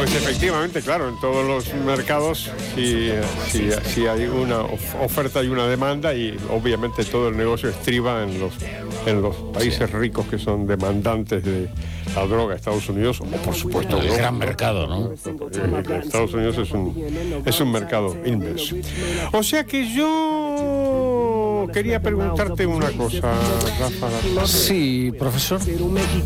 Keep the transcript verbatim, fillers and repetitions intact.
Pues efectivamente, claro, en todos los mercados sí, sí, sí hay una of- oferta y una demanda, y obviamente todo el negocio estriba en los, en los países ricos que son demandantes de la droga, Estados Unidos, o por supuesto El Europa, gran ¿no? mercado, ¿no? Eh, Estados Unidos es un, es un mercado inmenso. O sea que yo quería preguntarte una cosa, Rafa. Sí, profesor.